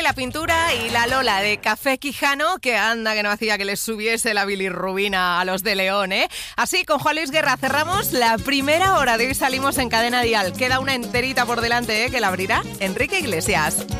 la pintura y la Lola de Café Quijano, que anda que no hacía que les subiese la bilirrubina a los de León, ¿eh? Así, con Juan Luis Guerra cerramos la primera hora de hoy. Salimos en Cadena Dial. Queda una enterita por delante, ¿eh? Que la abrirá Enrique Iglesias.